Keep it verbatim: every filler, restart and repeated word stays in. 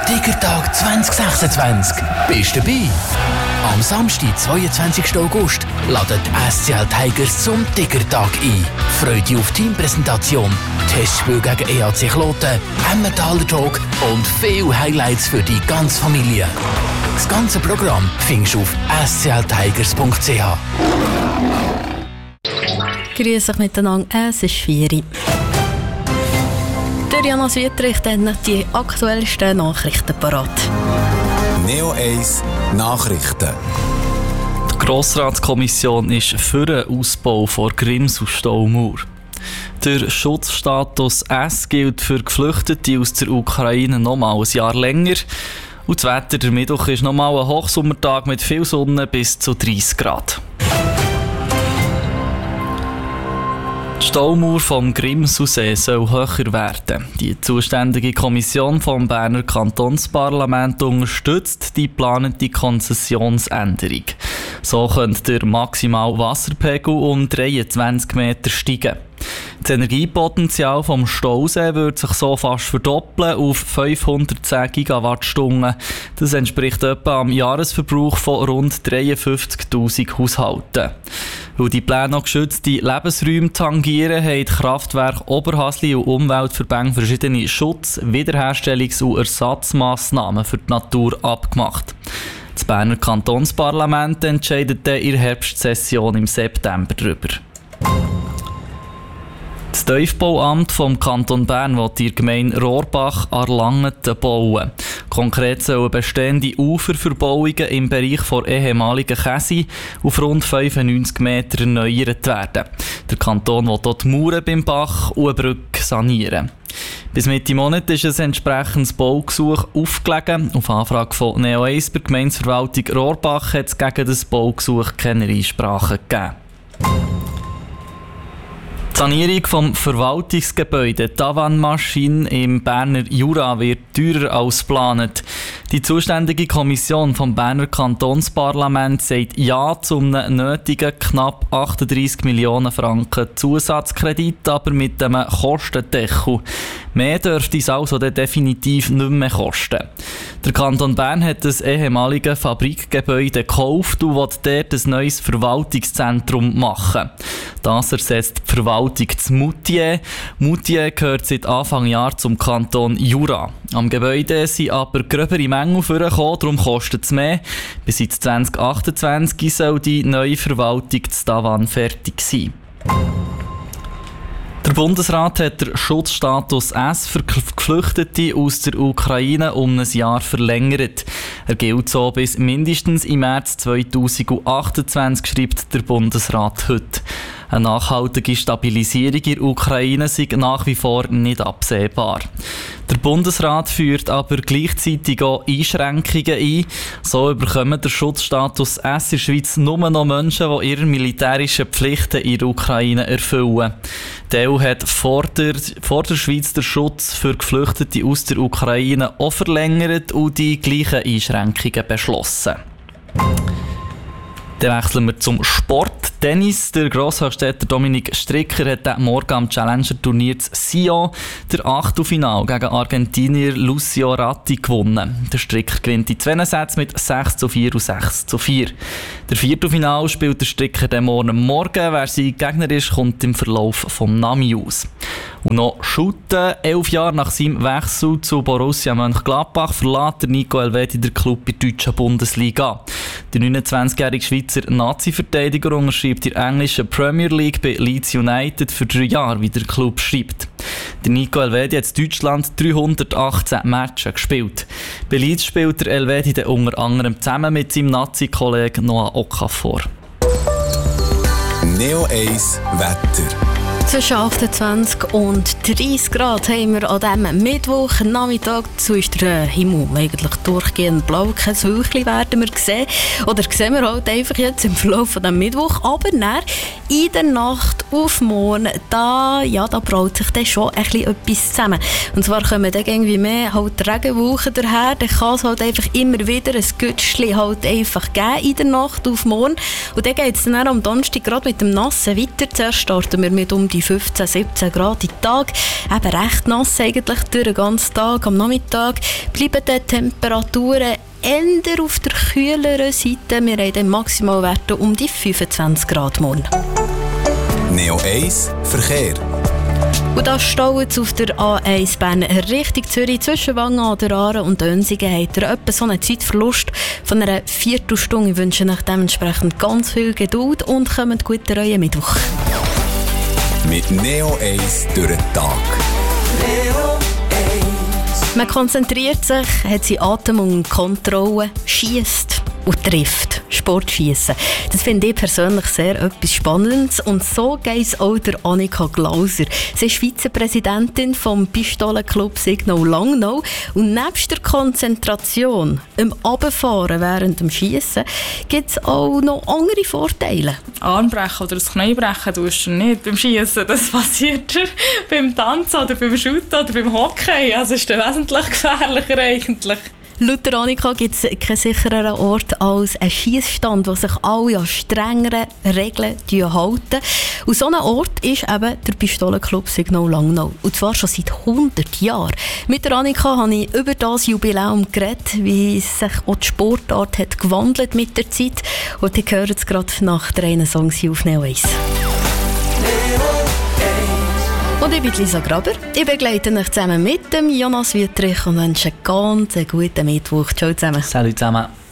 Tigertag zwanzig sechsundzwanzig. Bist du dabei? Am Samstag, zweiundzwanzigsten August, laden die S C L Tigers zum Tigertag ein. Freude auf Teampräsentation, Testspiel gegen E A C Kloten, Emmentaler Talk und viele Highlights für die ganze Familie. Das ganze Programm findest du auf s c l tigers punkt c h. Grüß euch miteinander, es ist vier Uhr. Der Janas Wietrich dann die aktuellsten Nachrichten parat. Neo eins Nachrichten. Die Grossratskommission ist für den Ausbau der Grimsau-Staumauer. Der Schutzstatus S gilt für Geflüchtete aus der Ukraine noch mal ein Jahr länger. Und das Wetter der Mittwoch ist noch mal ein Hochsommertag mit viel Sonne bis zu dreißig Grad. Die Staumauer vom Grimsausee soll höher werden. Die zuständige Kommission vom Berner Kantonsparlament unterstützt die geplante Konzessionsänderung. So könnte der maximale Wasserpegel um dreiundzwanzig Meter steigen. Das Energiepotenzial vom Stausee wird sich so fast verdoppeln auf fünfhundertzehn Gigawattstunden. Das entspricht etwa am Jahresverbrauch von rund dreiundfünfzigtausend Haushalten. Weil die Pläne noch geschützte Lebensräume tangieren, haben die Kraftwerke Oberhasli und Umweltverbände verschiedene Schutz-, Wiederherstellungs- und Ersatzmassnahmen für die Natur abgemacht. Das Berner Kantonsparlament entscheidet dann in der Herbstsession im September darüber. Das Tiefbauamt vom Kanton Bern will die Gemeinde Rohrbach-Arlangeten bauen. Konkret sollen bestehende Uferverbauungen im Bereich der ehemaligen Käse auf rund fünfundneunzig Meter erneuert werden. Der Kanton will dort die Mauern beim Bach und eine Brücke sanieren. Bis Mitte Monat ist ein entsprechendes Baugesuch aufgelegen. Auf Anfrage von Neo eins bei der Gemeindeverwaltung Rohrbach hat es gegen das Baugesuch keine Einsprachen gegeben. Die Sanierung vom Verwaltungsgebäude Tavannes-Maschine im Berner Jura wird teurer als geplant. Die zuständige Kommission vom Berner Kantonsparlament sagt Ja zu einem nötigen knapp achtunddreissig Millionen Franken Zusatzkredit, aber mit einem Kostendeckel. Mehr dürfte es also definitiv nicht mehr kosten. Der Kanton Bern hat das ehemalige Fabrikgebäude gekauft und will dort ein neues Verwaltungszentrum machen. Das ersetzt die Verwaltung zu Moutier. Moutier gehört seit Anfang Jahr zum Kanton Jura. Am Gebäude sind aber gröbere Mängel vorgekommen, darum kostet es mehr. Bis zwanzig achtundzwanzig soll die neue Verwaltung zu Tavannes fertig sein. Der Bundesrat hat den Schutzstatus S für Geflüchtete aus der Ukraine um ein Jahr verlängert. Er gilt so bis mindestens im März zweitausendachtundzwanzig, schreibt der Bundesrat heute. Eine nachhaltige Stabilisierung in der Ukraine sei nach wie vor nicht absehbar. Der Bundesrat führt aber gleichzeitig auch Einschränkungen ein. So bekommen der Schutzstatus S in der Schweiz nur noch Menschen, die ihre militärischen Pflichten in der Ukraine erfüllen. Die E U hat vor der, vor der Schweiz den Schutz für Geflüchtete aus der Ukraine auch verlängert und die gleichen Einschränkungen beschlossen. Dann wechseln wir zum Sport. Tennis. Der Grosshöchstädter Dominik Stricker hat diesen Morgen am Challenger-Turnier zu Sion der Achtelfinale gegen Argentinier Lucio Ratti gewonnen. Der Stricker gewinnt die zwei Sätze mit sechs zu vier und sechs zu vier. Der Viertelfinale spielt der Stricker den Morgen morgen. Wer sein Gegner ist, kommt im Verlauf vom Nami aus. Und noch Shooten. Elf Jahre nach seinem Wechsel zu Borussia Mönchengladbach verlässt der Nico Elvedi den Club in der deutschen Bundesliga. Der neunundzwanzigjährige Schweizer Nazi-Verteidiger unterschreibt in der englischen Premier League bei Leeds United für drei Jahre, wie der Club schreibt. Der Nico Elvedi hat in Deutschland dreihundertachtzehn Matches gespielt. Bei Leeds spielt der Elvedi dann unter anderem zusammen mit seinem Nazi-Kollegen Noah Okafor. Neo eins Wetter. Zwischen achtundzwanzig und dreißig Grad haben wir an diesem Mittwoch Nachmittag. So ist der Himmel eigentlich durchgehend blau. Kein Wölkchen werden wir sehen. Oder sehen wir halt einfach jetzt im Verlauf von diesem Mittwoch. Aber dann in der Nacht auf morgen, da, ja, da braut sich dann schon ein bisschen etwas zusammen. Und zwar kommen dann irgendwie mehr halt Regenwolken daher. Dann kann es halt einfach immer wieder ein Gütschchen halt einfach geben in der Nacht auf morgen. Und dann geht es dann am Donnerstag gerade mit dem Nassen weiter. Zuerst starten wir mit um die die fünfzehn, siebzehn Grad im Tag. Eben recht nass eigentlich durch den ganzen Tag. Am Nachmittag bleiben die Temperaturen eher auf der kühleren Seite. Wir haben dann Maximalwerte um die fünfundzwanzig Grad morgen. Neo eins Verkehr. Und da staut es auf der A eins Bern Richtung Zürich zwischen Wangen an der Aare und Dönsingen. Habt ihr etwa so einen Zeitverlust von einer Viertelstunde. Ich wünsche euch dementsprechend ganz viel Geduld und kommt gut in euren Mittwoch. Mit Neo eins durch den Tag. Neo eins. Man konzentriert sich, hat seine Atem und Kontrolle, schiesst und trifft. Sportschiessen. Das finde ich persönlich sehr etwas Spannendes und so geht es auch der Annika Glauser. Sie ist Vizepräsidentin vom Pistolenclub Signal Langnau und nebst der Konzentration im Runterfahren während dem Schiessen gibt es auch noch andere Vorteile. Armbrechen oder das Knie brechen tust du nicht beim Schiessen. Das passiert dir beim Tanzen oder beim Shooten oder beim Hockey. Also ist das wesentlich gefährlicher eigentlich. Laut der Annika gibt es keinen sichereren Ort als ein Schiessstand, wo sich alle an strengeren Regeln halten. Und so ein Ort ist eben der Pistolenclub Signal Langnau. Und zwar schon seit hundert Jahren. Mit der Annika habe ich über das Jubiläum geredet, wie sich auch die Sportart hat gewandelt mit der Zeit. Und ihr hört es gerade nach der einen Song auf Neo eins. Und ich bin Lisa Graber. Ich begleite euch zusammen mit dem Jonas Wüttrich und wünsche einen ganz guten Mittwoch. Ciao zusammen. Salut zusammen.